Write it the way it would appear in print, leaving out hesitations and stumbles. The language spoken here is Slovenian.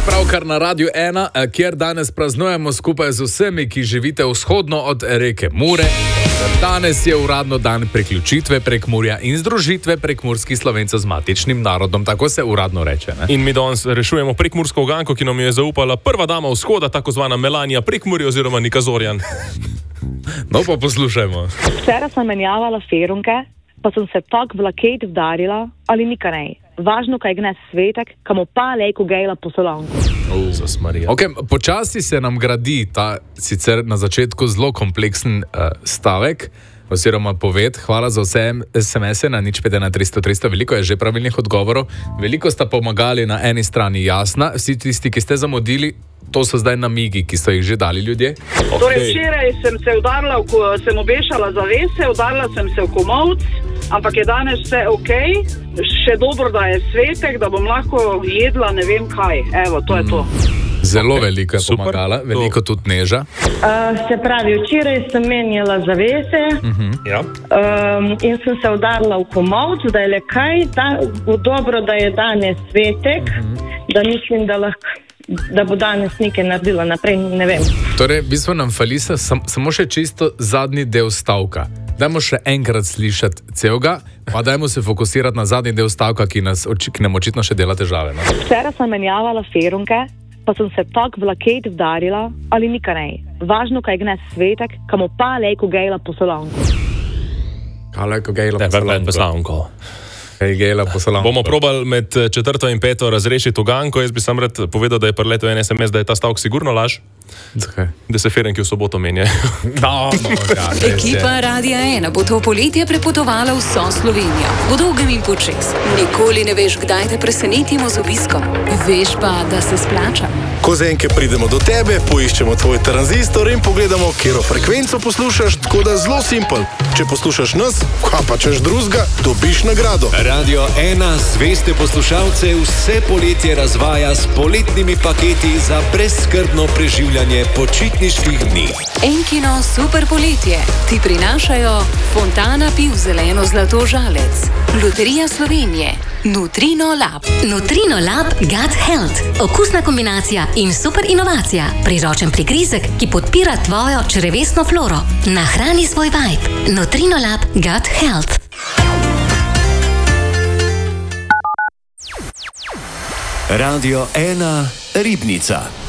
Pravkar na Radiu 1, kjer danes praznujemo skupaj z vsemi, ki živite vzhodno od reke Mure. Danes je uradno dan priključitve Prekmurja in združitve prekmurskih Slovencev z matičnim narodom, tako se uradno reče. Ne? In mi danes rešujemo prekmursko uganko, ki nam je zaupala prva dama vzhoda, tako zvana Melanija Prekmurja oziroma Nika Zorjan. No pa poslušajmo. Včeraj sem menjavala ferunke, pa sem se tako v laket vdarila, ali nika nej. Važno, kaj gnes svetek, kamo pa lejko gejla po solanku. Okay, počasi se nam gradi ta sicer na začetku zelo kompleksen stavek, oziroma poved. Hvala za vse SMS-e na 051 veliko je že pravilnih odgovorov. Veliko sta pomagali na eni strani jasna, vsi tisti, ki ste zamudili, to so zdaj namigi, ki so jih že dali ljudje. Okay. Torej, včeraj sem se udarila, sem obešala zavese, udarila sem se v komolc, ampak je danes vse okej. Še dobro, da je svetek, da bom lahko jedla ne vem kaj. Evo, to je to. Zelo veliko je pomagala, veliko tudi Neža. Se pravi, včeraj sem menjala zavese in sem se udarila v komolc, da je le kaj, dobro, da je danes svetek, da mislim, da bo danes nekaj naredila naprej, ne vem. Torej, v bistvu nam fali samo še čisto zadnji del stavka. Dajmo še enkrat slišati celega, pa dajmo se fokusirati na zadnji del stavka, ki nam očitno še dela težave. No? Včeraj sem menjavala ferunke, pa sem se tako v laket vdarila, ali nika nej. Važno, kaj gnes svetek, kamo pa lejko gejla po solanku. Kaj lejko gejla po solanku? Bomo probali med 4. in 5. razrešiti uganko. Jaz bi sam rad povedal, da je preletel en SMS, da je ta stavek sigurno laž. Zakaj? Da se ferenki v soboto menjajo. Ekipa Radia 1 bo to poletje prepotovala vso Slovenijo. Po dolgem in počez. Nikoli ne veš, kdaj te presenetimo z obiskom. Veš pa, da se splača. Ko z enke pridemo do tebe, poiščemo tvoj tranzistor in pogledamo, katero frekvenco poslušaš, tako da zelo simpel. Če poslušaš nas, kaj pa češ drugega, dobiš nagrado. Radio 1 zveste poslušalce vse poletje razvaja s poletnimi paketi za brezskrbno preživljanje počitniških dni. Enkino super poletje ti prinašajo Fontana piv zeleno zlato žalec, Loterija Slovenije, Nutrino Lab. Nutrino Lab Gut Health. Okusna kombinacija in super inovacija. Priročen prigrizek, ki podpira tvojo črevesno floro. Nahrani svoj vibe. Nutrino Lab Gut Health. Radio 1 Ribnica.